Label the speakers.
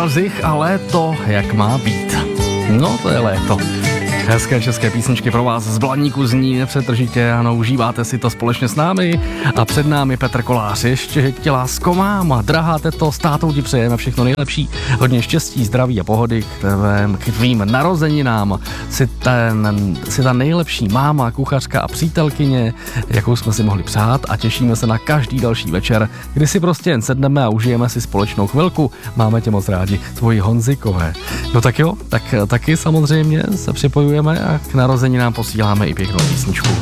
Speaker 1: mrazich a léto, jak má být. No, to je léto. Hezké české písničky pro vás z Blaníku zní nepřetržitě, ano, užíváte si to společně s námi a před námi Petr Kolář, ještě tě lásko máma, drahá teto, s tátou ti přejeme všechno nejlepší, hodně štěstí, zdraví a pohody k tvým narozeninám, si ta nejlepší máma, kuchařka a přítelkyně, jakou jsme si mohli přát a těšíme se na každý další večer, kdy si prostě jen sedneme a užijeme si společnou chvilku, máme tě moc rádi, tvoji Honzikové. No tak jo, tak taky samozřejmě se připojujeme a k narozeninám posíláme i pěknou písničku.